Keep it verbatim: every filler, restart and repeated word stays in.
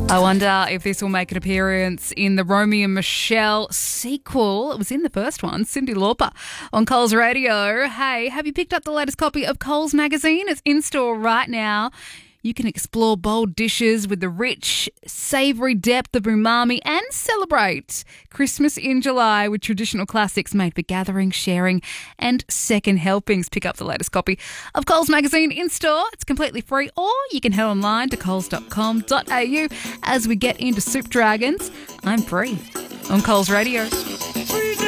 I wonder if this will make an appearance in the Romeo and Michelle sequel. It was in the first one, Cyndi Lauper on Coles Radio. Hey, have you picked up the latest copy of Coles magazine? It's in store right now. You can explore bold dishes with the rich, savoury depth of umami and celebrate Christmas in July with traditional classics made for gathering, sharing and second helpings. Pick up the latest copy of Coles magazine in store. It's completely free, or you can head online to coles dot com dot a u as we get into Soup Dragons. I'm free on Coles Radio.